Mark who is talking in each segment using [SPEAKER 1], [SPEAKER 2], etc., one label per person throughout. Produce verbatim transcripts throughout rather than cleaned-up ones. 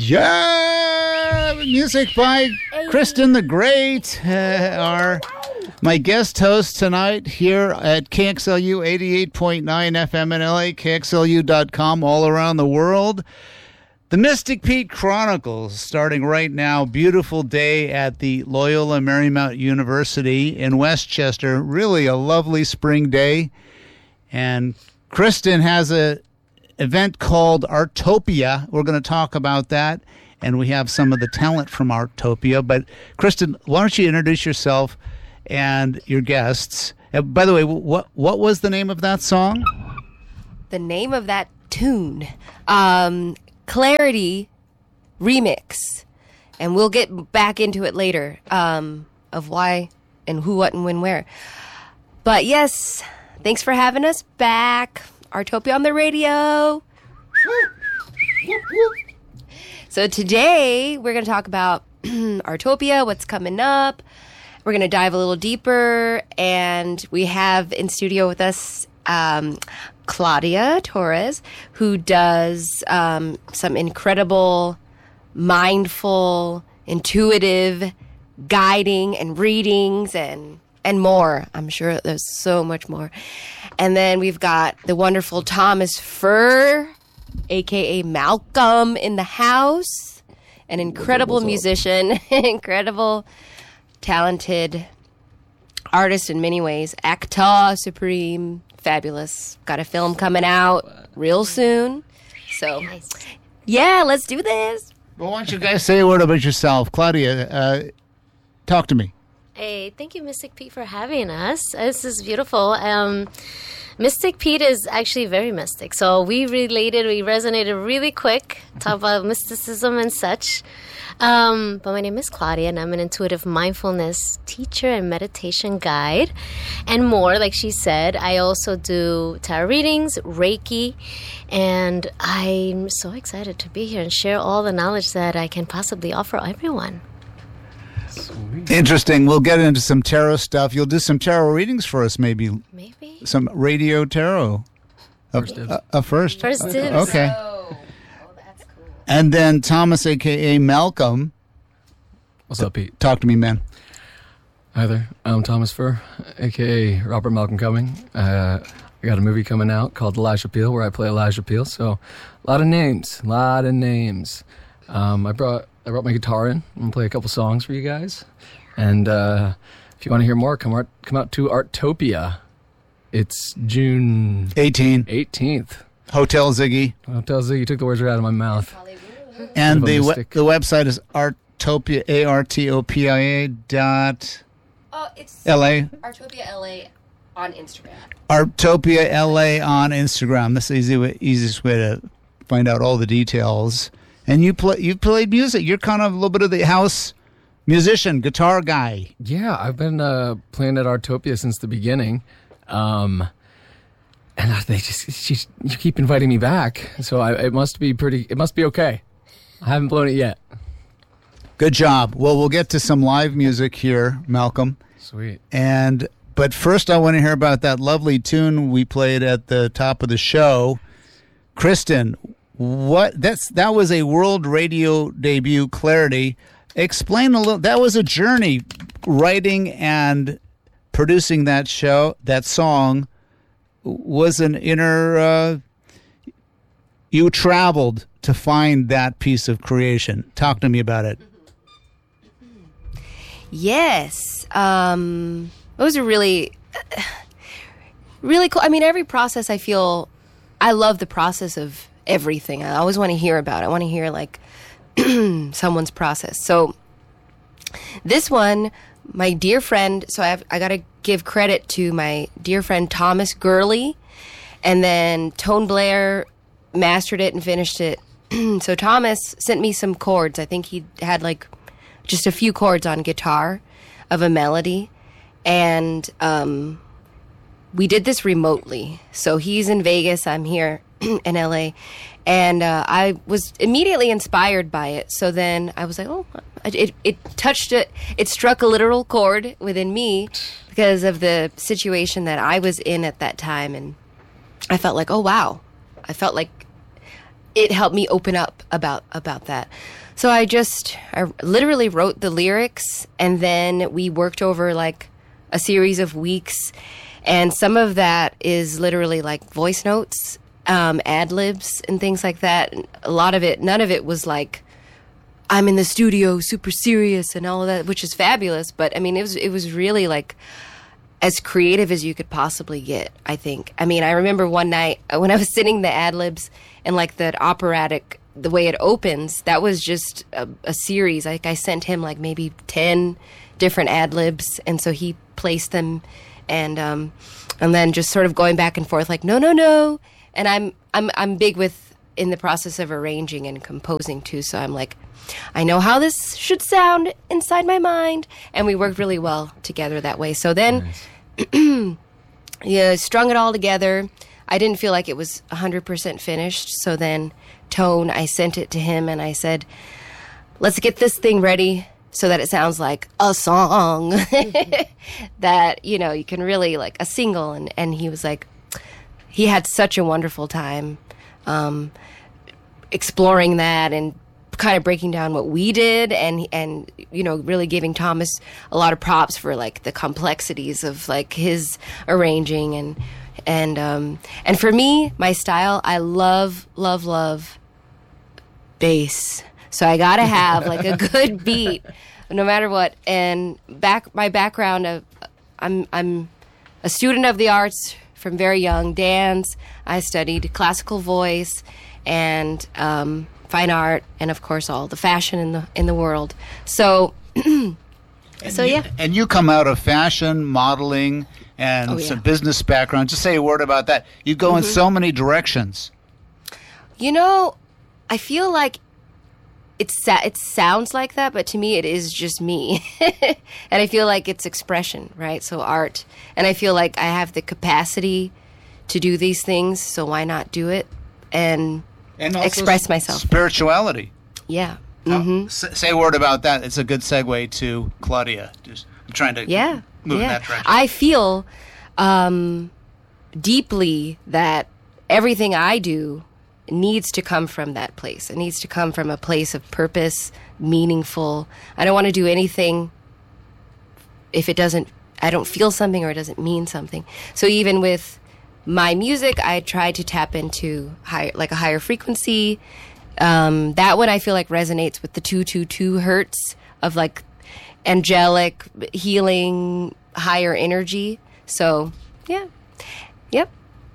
[SPEAKER 1] Yeah, music by Kristen the Great, uh, our my guest host tonight here at K X L U eighty-eight point nine F M in L A, K X L U dot com, all around the world. The Mystic Pete Chronicles, starting right now. Beautiful day at the Loyola Marymount University in Westchester. Really a lovely spring day. And Kristen has a event called Artopia. We're going to talk about that, and we have some of the talent from Artopia. But Kristen, why don't you introduce yourself and your guests? Uh, by the way, what what was the name of that song?
[SPEAKER 2] The name of that tune, um, Clarity Remix, and we'll get back into it later, um, of why and who, what, and when, where. But yes, thanks for having us back. Artopia on the radio. So today we're going to talk about Artopia, what's coming up. We're going to dive a little deeper, and we have in studio with us um, Claudia Torres, who does um, some incredible, mindful, intuitive guiding and readings and and more. I'm sure there's so much more. And then we've got the wonderful Thomas Furr, a k a. Malcolm, in the house. An incredible musician, incredible, talented artist in many ways. Actor supreme, fabulous. Got a film coming out real soon. So, yeah, let's do this.
[SPEAKER 1] Well, why don't you guys say a word about yourself? Claudia, uh, talk to me.
[SPEAKER 3] Hey, thank you, Mystic Pete, for having us. This is beautiful. Um, Mystic Pete is actually very mystic. So we related, we resonated really quick, talk about mysticism and such. Um, but my name is Claudia, and I'm an intuitive mindfulness teacher and meditation guide and more. Like she said, I also do tarot readings, Reiki, and I'm so excited to be here and share all the knowledge that I can possibly offer everyone.
[SPEAKER 1] Sweet. Interesting. We'll get into some tarot stuff. You'll do some tarot readings for us, maybe.
[SPEAKER 3] Maybe.
[SPEAKER 1] Some radio tarot.
[SPEAKER 4] First dibs.
[SPEAKER 1] A, a first.
[SPEAKER 3] First dibs.
[SPEAKER 1] Okay.
[SPEAKER 2] Oh, oh, that's cool.
[SPEAKER 1] And then Thomas, a k a. Malcolm.
[SPEAKER 4] What's up, Pete?
[SPEAKER 1] Talk to me, man.
[SPEAKER 4] Hi there. I'm Thomas Furr, a k a. Robert Malcolm Cumming. Uh, I got a movie coming out called Elijah Peel, where I play Elijah Peel. So a lot of names. A lot of names. Um, I brought... I brought my guitar in. I'm going to play a couple songs for you guys. And uh, if you want to hear more, come art, come out to Artopia. It's June
[SPEAKER 1] eighteenth.
[SPEAKER 4] eighteenth.
[SPEAKER 1] Hotel Ziggy.
[SPEAKER 4] Hotel Ziggy. You took the words right out of my mouth.
[SPEAKER 1] And the we-
[SPEAKER 4] mystic.
[SPEAKER 1] the website is Artopia, A R T O P I A dot
[SPEAKER 2] Oh, it's
[SPEAKER 1] L A.
[SPEAKER 2] Artopia L A on Instagram.
[SPEAKER 1] Artopia L A on Instagram. That's the easy way, easiest way to find out all the details. And you play, you played music. You're kind of a little bit of the house musician, guitar guy.
[SPEAKER 4] Yeah, I've been uh, playing at Artopia since the beginning. Um, and they just, just, you keep inviting me back. So I, it must be pretty, it must be okay. I haven't blown it yet.
[SPEAKER 1] Good job. Well, we'll get to some live music here, Malcolm.
[SPEAKER 4] Sweet.
[SPEAKER 1] And, but first I want to hear about that lovely tune we played at the top of the show. Kristen, What that's that was a world radio debut, Clarity. Explain a little. That was a journey, writing and producing that show. That song was an inner. Uh, you traveled to find that piece of creation. Talk to me about it.
[SPEAKER 2] Yes, um, it was a really, really cool. I mean, every process. I feel, I love the process of everything. I always want to hear about it. I want to hear like someone's process. So this one, my dear friend, so I have, I got to give credit to my dear friend Thomas Gurley, and then Tone Blair mastered it and finished it. So Thomas sent me some chords. I think he had like just a few chords on guitar of a melody, and um, we did this remotely. So he's in Vegas, I'm here in L A, and uh, I was immediately inspired by it. So then I was like, oh, it it touched it. It struck a literal chord within me because of the situation that I was in at that time, and I felt like, oh wow, I felt like it helped me open up about about that. So I just I literally wrote the lyrics, and then we worked over like a series of weeks, and some of that is literally like voice notes, um, ad libs, and things like that. A lot of it, none of it was like I'm in the studio, super serious, and all of that, which is fabulous. But I mean, it was it was really like as creative as you could possibly get, I think. I mean, I remember one night when I was sitting the ad libs and like that operatic, the way it opens, that was just a, a series. Like I sent him like maybe ten different ad libs, and so he placed them, and um, and then just sort of going back and forth, like no, no, no. And I'm I'm I'm big with in the process of arranging and composing too. So I'm like, I know how this should sound inside my mind, and we worked really well together that way. So then, nice. yeah, strung it all together. I didn't feel like it was one hundred percent finished. So then, Tone, I sent it to him, and I said, let's get this thing ready so that it sounds like a song that, you know, you can really, like, a single. And, and he was like, he had such a wonderful time um, exploring that and kind of breaking down what we did, and and you know, really giving Thomas a lot of props for like the complexities of like his arranging, and and um and for me, my style, I love love love bass, so I gotta have like a good beat no matter what. And back my background of I'm I'm a student of the arts from very young. Dance, I studied classical voice and um fine art, and of course all the fashion in the in the world. So, so
[SPEAKER 1] you,
[SPEAKER 2] yeah.
[SPEAKER 1] And you come out of fashion, modeling, and
[SPEAKER 2] oh, yeah.
[SPEAKER 1] some business background. Just say a word about that. You go mm-hmm. in so many directions.
[SPEAKER 2] You know, I feel like it's sa- it sounds like that, but to me it is just me, and I feel like it's expression, right? So art, and I feel like I have the capacity to do these things. So why not do it? And
[SPEAKER 1] And also
[SPEAKER 2] express myself.
[SPEAKER 1] Spirituality.
[SPEAKER 2] Yeah.
[SPEAKER 1] Mm-hmm. S- say a word about that. It's a good segue to Claudia. Just I'm trying to
[SPEAKER 2] yeah.
[SPEAKER 1] move
[SPEAKER 2] yeah.
[SPEAKER 1] in that direction.
[SPEAKER 2] I feel um, deeply that everything I do needs to come from that place. It needs to come from a place of purpose, meaningful. I don't want to do anything if it doesn't, I don't feel something or it doesn't mean something. So even with my music, I try to tap into higher, like a higher frequency. Um, that one I feel like resonates with the two two two hertz of like angelic, healing, higher energy. So, yeah. Yep.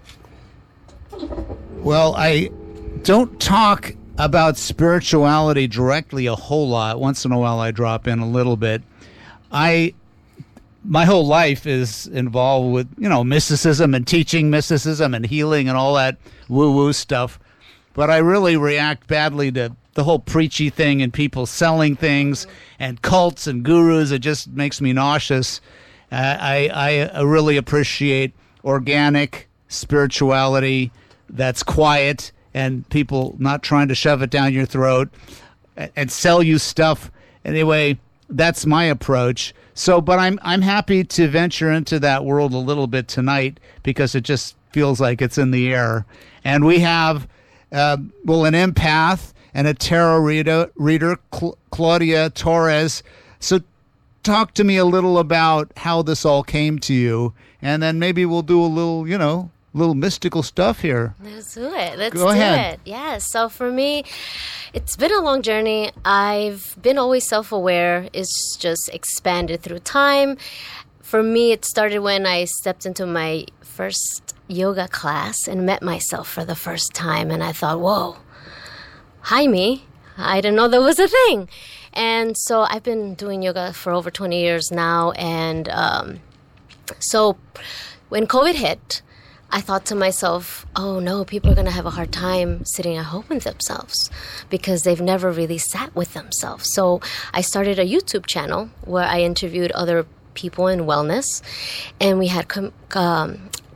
[SPEAKER 1] Well, I don't talk about spirituality directly a whole lot. Once in a while I drop in a little bit. I my whole life is involved with, you know, mysticism and teaching mysticism and healing and all that woo-woo stuff. But I really react badly to the whole preachy thing and people selling things and cults and gurus. It just makes me nauseous. Uh, I, I really appreciate organic spirituality that's quiet and people not trying to shove it down your throat and sell you stuff. Anyway, that's my approach. So, but I'm I'm happy to venture into that world a little bit tonight because it just feels like it's in the air. And we have, uh, well, an empath and a tarot reader, reader Cl- Claudia Torres. So talk to me a little about how this all came to you, and then maybe we'll do a little, you know, little mystical stuff here.
[SPEAKER 3] Let's do it. Let's
[SPEAKER 1] Go
[SPEAKER 3] do
[SPEAKER 1] ahead.
[SPEAKER 3] it. Yeah. So for me, it's been a long journey. I've been always self-aware. It's just expanded through time. For me, it started when I stepped into my first yoga class and met myself for the first time. And I thought, whoa, hi me. I didn't know that was a thing. And so I've been doing yoga for over twenty years now. And um, so when COVID hit, I thought to myself, oh no, people are going to have a hard time sitting at home with themselves because they've never really sat with themselves. So I started a YouTube channel where I interviewed other people in wellness, and we had com- um,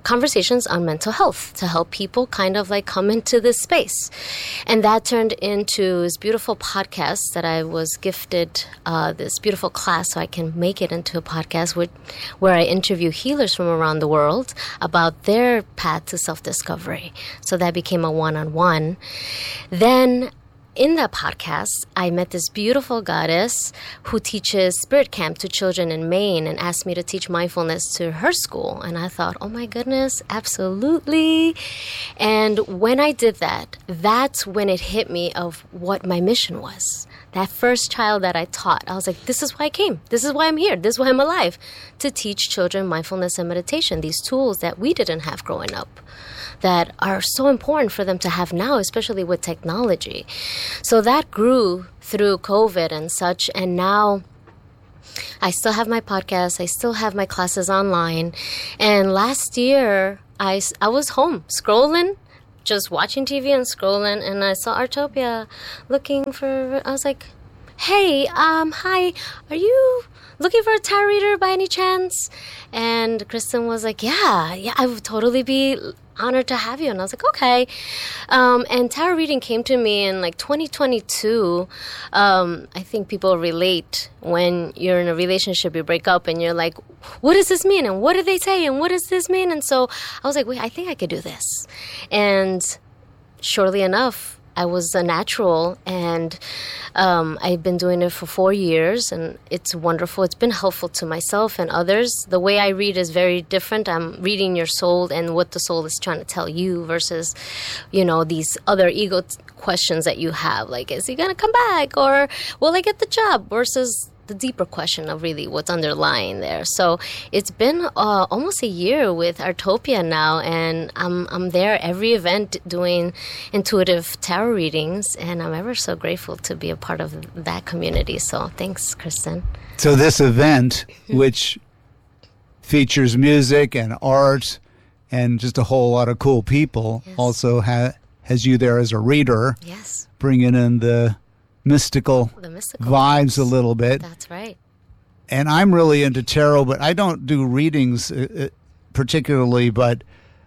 [SPEAKER 3] conversations on mental health to help people kind of like come into this space. And that turned into this beautiful podcast that I was gifted uh, this beautiful class so I can make it into a podcast with, where I interview healers from around the world about their path to self-discovery. So that became a one-on-one. Then in that podcast, I met this beautiful goddess who teaches spirit camp to children in Maine and asked me to teach mindfulness to her school. And I thought, oh my goodness, absolutely. And when I did that, that's when it hit me of what my mission was. That first child that I taught, I was like, this is why I came. This is why I'm here. This is why I'm alive. To teach children mindfulness and meditation, these tools that we didn't have growing up, that are so important for them to have now, especially with technology. So that grew through COVID and such. And now I still have my podcast. I still have my classes online. And last year, I, I was home scrolling, just watching T V and scrolling. And I saw Artopia looking for, I was like, hey, um, hi, are you looking for a tarot reader by any chance? And Kristen was like, yeah, yeah, I would totally be honored to have you. And I was like, okay. Um, and tarot reading came to me in like twenty twenty-two. Um, I think people relate when you're in a relationship, you break up and you're like, what does this mean? And what do they say? And what does this mean? And so I was like, wait, I think I could do this. And shortly enough, I was a natural, and um, I've been doing it for four years, and it's wonderful. It's been helpful to myself and others. The way I read is very different. I'm reading your soul and what the soul is trying to tell you versus, you know, these other ego t- questions that you have, like, is he going to come back, or will I get the job, versus the deeper question of really what's underlying there. So it's been uh, almost a year with Artopia now, and I'm I'm there every event doing intuitive tarot readings, and I'm ever so grateful to be a part of that community. So thanks, Kristen.
[SPEAKER 1] So this event, which features music and art and just a whole lot of cool people,
[SPEAKER 3] Yes.
[SPEAKER 1] also ha- has you there as a reader,
[SPEAKER 3] Yes,
[SPEAKER 1] bringing in the mystical
[SPEAKER 3] the mystical
[SPEAKER 1] vibes a little bit.
[SPEAKER 3] That's right.
[SPEAKER 1] And I'm really into tarot, but I don't do readings uh, particularly, but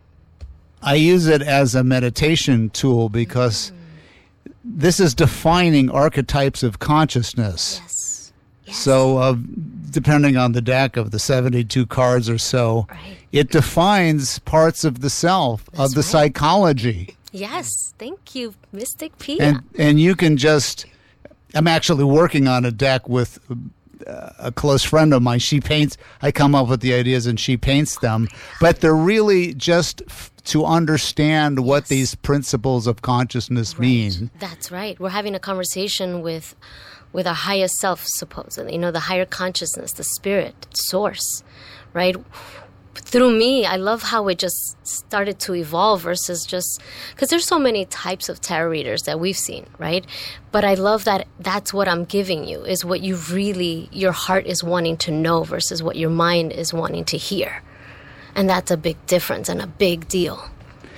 [SPEAKER 1] I use it as a meditation tool because mm. this is defining archetypes of consciousness.
[SPEAKER 3] Yes. Yes.
[SPEAKER 1] So uh, depending on the deck of the seventy-two cards or so,
[SPEAKER 3] Right.
[SPEAKER 1] it defines parts of the self,
[SPEAKER 3] That's
[SPEAKER 1] of the
[SPEAKER 3] right.
[SPEAKER 1] psychology.
[SPEAKER 3] Yes. Thank you, Mystic Pia.
[SPEAKER 1] And and you can just, I'm actually working on a deck with uh, a close friend of mine. She paints, I come up with the ideas and she paints them. But they're really just f- to understand what
[SPEAKER 3] Yes.
[SPEAKER 1] these principles of consciousness
[SPEAKER 3] Right.
[SPEAKER 1] mean.
[SPEAKER 3] That's right. We're having a conversation with with our highest self, supposedly, you know, the higher consciousness, the spirit, source, right? Through me, I love how it just started to evolve versus just, because there's so many types of tarot readers that we've seen, right? But I love that that's what I'm giving you, is what you really, your heart is wanting to know versus what your mind is wanting to hear. And that's a big difference and a big deal.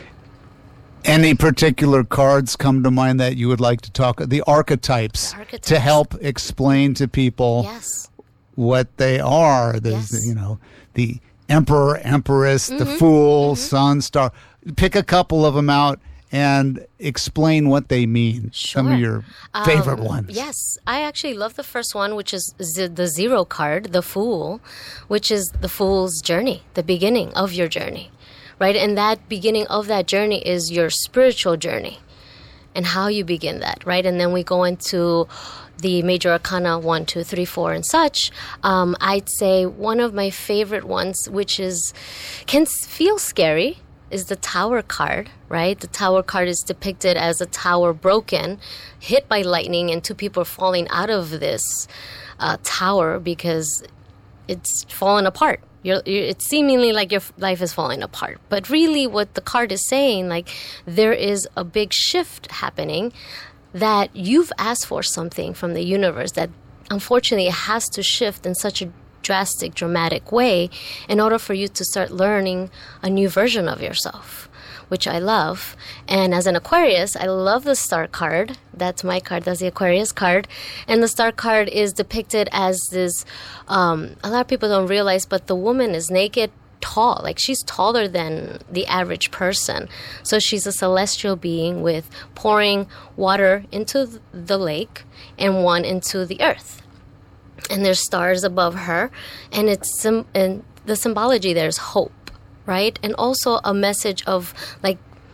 [SPEAKER 1] Any particular cards come to mind that you would like to talk, the archetypes,
[SPEAKER 3] The archetypes.
[SPEAKER 1] to help explain to people
[SPEAKER 3] Yes.
[SPEAKER 1] what they are? There's,
[SPEAKER 3] Yes.
[SPEAKER 1] you know, the emperor, empress,
[SPEAKER 3] Mm-hmm.
[SPEAKER 1] the fool, sun, star. Pick a couple of them out and explain what they mean. Some of
[SPEAKER 3] Sure.
[SPEAKER 1] your favorite
[SPEAKER 3] Um,
[SPEAKER 1] ones.
[SPEAKER 3] Yes, I actually love the first one, which is z- the zero card, the Fool, which is the Fool's journey, the beginning of your journey, right? And that beginning of that journey is your spiritual journey and how you begin that, right? And then we go into the major arcana, one, two, three, four, and such. Um, I'd say one of my favorite ones, which is can s- feel scary, is the Tower card, right? The Tower card is depicted as a tower broken, hit by lightning, and two people are falling out of this uh, tower because it's fallen apart. You're, you're, it's seemingly like your f- life is falling apart. But really what the card is saying, like, there is a big shift happening, that you've asked for something from the universe that unfortunately it has to shift in such a drastic, dramatic way in order for you to start learning a new version of yourself, which I love. And as an Aquarius, I love the Star card. That's my card. That's the Aquarius card. And the Star card is depicted as this, um, a lot of people don't realize, but the woman is naked, tall. Like, she's taller than the average person. So she's a celestial being with pouring water into the lake and one into the earth. And there's stars above her, and it's sim- and the symbology there is hope, right? And also a message of, like,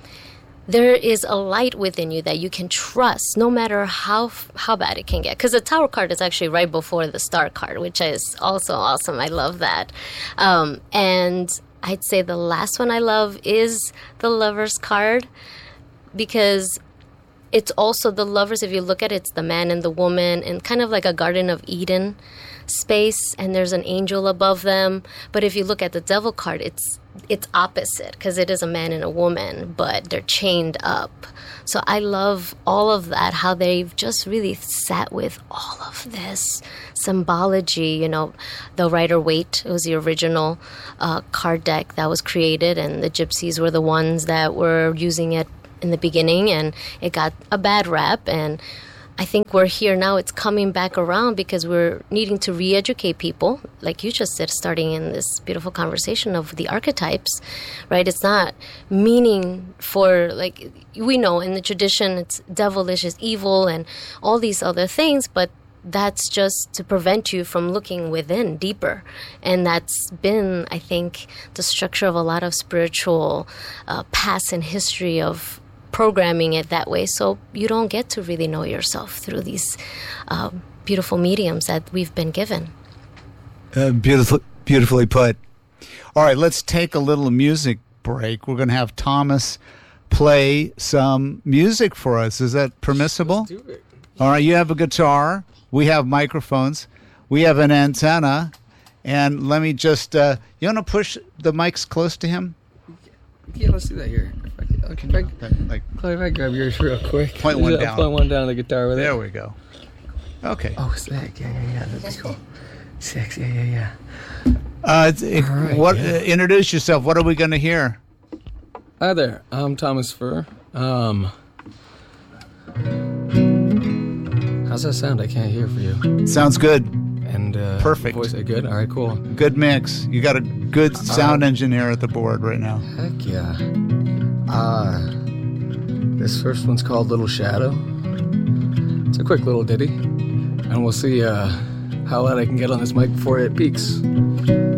[SPEAKER 3] there is a light within you that you can trust, no matter how how bad it can get. Because the Tower card is actually right before the Star card, which is also awesome. I love that. Um, and I'd say the last one I love is the Lovers card, because it's also the lovers. If you look at it, it's the man and the woman, and kind of like a Garden of Eden space, and there's an angel above them. But if you look at the Devil card, it's it's opposite, because it is a man and a woman, but they're chained up. So I love all of that, how they've just really sat with all of this symbology. You know, the Rider-Waite, it was the original uh, card deck that was created, and the Gypsies were the ones that were using it in the beginning, and it got a bad rap. And I think we're here now. It's coming back around because we're needing to re-educate people, like you just did, starting in this beautiful conversation of the archetypes, right? It's not meaning for, like, we know in the tradition it's devilish, is evil, and all these other things, but that's just to prevent you from looking within deeper. And that's been, I think, the structure of a lot of spiritual uh, past and history of programming it that way, so you don't get to really know yourself through these uh, beautiful mediums that we've been given.
[SPEAKER 1] Uh, beautiful, beautifully put. All right, let's take a little music break. We're going to have Thomas play some music for us. Is that permissible?
[SPEAKER 4] Let's do it.
[SPEAKER 1] All right, you have a guitar. We have microphones. We have an antenna. And let me just, uh, you want to push the mics close to him?
[SPEAKER 4] Yeah, let's do that here. If I, can- okay, if I,
[SPEAKER 1] Like,
[SPEAKER 4] Chloe, if I grab yours real quick.
[SPEAKER 1] Point one
[SPEAKER 4] I'll
[SPEAKER 1] down.
[SPEAKER 4] Point one down on the guitar with it.
[SPEAKER 1] there we go. Okay.
[SPEAKER 4] Oh, sick. Yeah, yeah, yeah. That'd be cool. Six. Yeah, yeah, yeah.
[SPEAKER 1] Uh, it's- it-
[SPEAKER 4] All right,
[SPEAKER 1] what?
[SPEAKER 4] yeah.
[SPEAKER 1] Uh, introduce yourself. What are we going to hear?
[SPEAKER 4] Hi there. I'm Thomas Furr. Um, how's that sound? I can't hear for you.
[SPEAKER 1] Sounds good.
[SPEAKER 4] And uh,
[SPEAKER 1] Perfect.
[SPEAKER 4] Voice is good. All right, cool.
[SPEAKER 1] Good mix. You got a good sound engineer at the board right now.
[SPEAKER 4] Heck yeah. Uh, this first one's called Little Shadow. It's a quick little ditty, and we'll see uh, how loud I can get on this mic before it peaks.